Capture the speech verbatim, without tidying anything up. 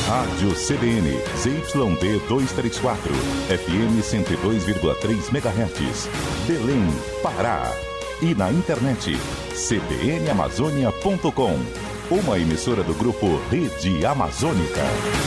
Rádio C B N, Z Y D duzentos e trinta e quatro, F M cento e dois vírgula três megahertz, Belém, Pará. E na internet, c b n amazônia ponto com, uma emissora do grupo Rede Amazônica.